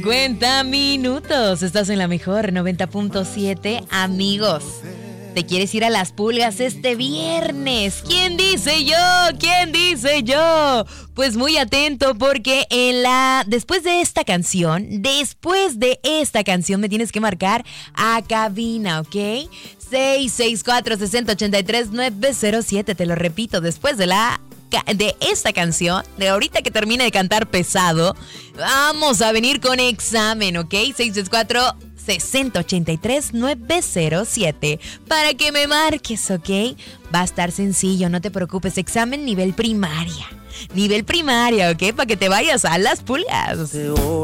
50 minutos. Estás en la mejor 90.7, amigos. ¿Te quieres ir a las pulgas este viernes? ¿Quién dice yo? ¿Quién dice yo? Pues muy atento porque después de esta canción me tienes que marcar a cabina, ¿ok? 664-6083-907. Te lo repito, después de esta canción, de ahorita que termine de cantar pesado, vamos a venir con examen, ¿ok? 664-6083-907 para que me marques, ¿ok? Va a estar sencillo, no te preocupes. Examen nivel primaria, ¿ok? Para que te vayas a las pulgas.